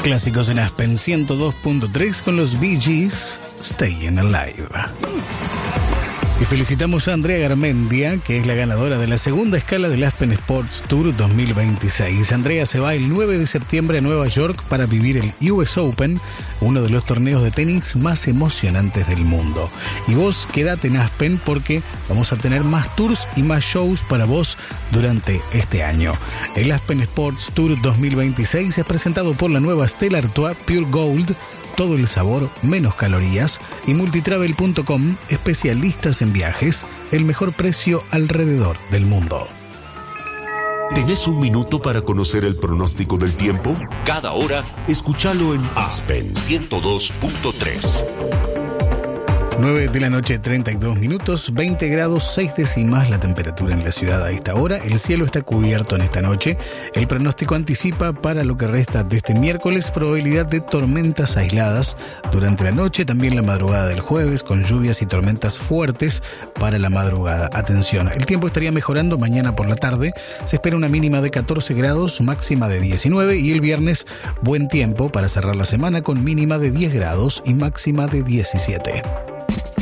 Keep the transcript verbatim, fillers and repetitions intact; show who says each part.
Speaker 1: clásicos en Aspen ciento dos punto tres con los Bee Gees, Stayin' Alive. Y felicitamos a Andrea Garmendia, que es la ganadora de la segunda escala del Aspen Sports Tour dos mil veintiséis. Andrea se va el nueve de septiembre a Nueva York para vivir el U S Open, uno de los torneos de tenis más emocionantes del mundo. Y vos quedate en Aspen porque vamos a tener más tours y más shows para vos durante este año. El Aspen Sports Tour dos mil veintiséis es presentado por la nueva Stella Artois Pure Gold, todo el sabor, menos calorías, y multitravel punto com, especialistas en viajes, el mejor precio alrededor del mundo.
Speaker 2: ¿Tenés un minuto para conocer el pronóstico del tiempo? Cada hora, escúchalo en Aspen ciento dos punto tres.
Speaker 1: nueve de la noche, treinta y dos minutos, veinte grados, seis décimas la temperatura en la ciudad a esta hora. El cielo está cubierto en esta noche. El pronóstico anticipa para lo que resta de este miércoles probabilidad de tormentas aisladas durante la noche, también la madrugada del jueves, con lluvias y tormentas fuertes para la madrugada. Atención, el tiempo estaría mejorando mañana por la tarde. Se espera una mínima de catorce grados, máxima de diecinueve, y el viernes buen tiempo para cerrar la semana con mínima de diez grados y máxima de diecisiete.